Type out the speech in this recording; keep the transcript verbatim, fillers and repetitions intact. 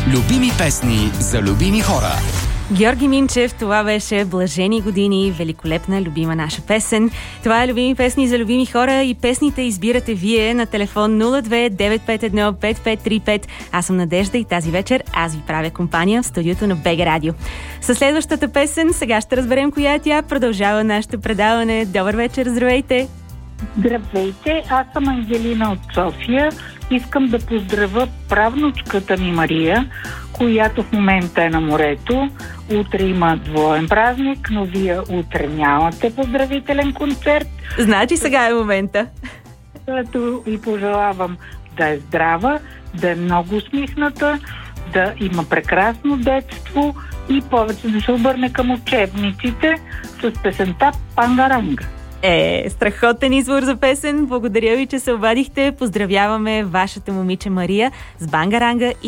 Любими песни за любими хора. Георги Минчев, това беше Блажени години, великолепна, любима наша песен. Това е Любими песни за любими хора и песните избирате вие на телефон нула две девет пет едно пет пет три пет. Аз съм Надежда и тази вечер аз ви правя компания в студиото на БГ Радио. Със следващата песен сега ще разберем коя е тя. Продължава нашето предаване. Добър вечер, здравейте! Здравейте, аз съм Ангелина от София. Искам да поздравя правнучката ми Мария, която в момента е на морето. Утре има двоен празник, но вие утре нямате поздравителен концерт. Значи сега е момента. Като и пожелавам да е здрава, да е много усмихната, да има прекрасно детство и повече да се обърне към учебниците с песента Пангаранга. Е, страхотен избор за песен. Благодаря ви, че се обадихте. Поздравяваме вашата момиче Мария с Бангаранга и